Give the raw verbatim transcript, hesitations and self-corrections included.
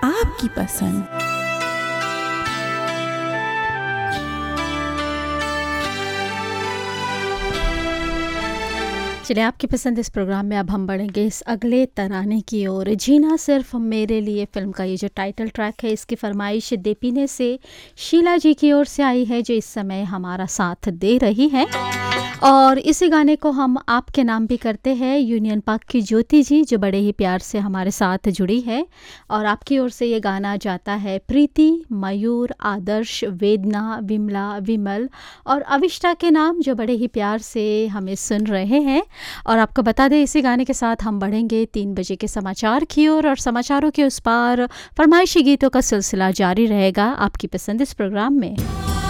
आपकी पसंद। चलिए, आपकी पसंद इस प्रोग्राम में अब हम बढ़ेंगे इस अगले तराने की ओर। जीना सिर्फ मेरे लिए फिल्म का ये जो टाइटल ट्रैक है, इसकी फरमाइश देपीने से शीला जी की ओर से आई है, जो इस समय हमारा साथ दे रही है। और इसी गाने को हम आपके नाम भी करते हैं यूनियन पार्क की ज्योति जी, जो बड़े ही प्यार से हमारे साथ जुड़ी है। और आपकी ओर से ये गाना जाता है प्रीति, मयूर, आदर्श, वेदना, विमला, विमल और अविष्टा के नाम, जो बड़े ही प्यार से हमें सुन रहे हैं। और आपको बता दें, इसी गाने के साथ हम बढ़ेंगे तीन बजे के समाचार की ओर, और समाचारों के उस पार फरमाइशी गीतों का सिलसिला जारी रहेगा आपकी पसंद इस प्रोग्राम में।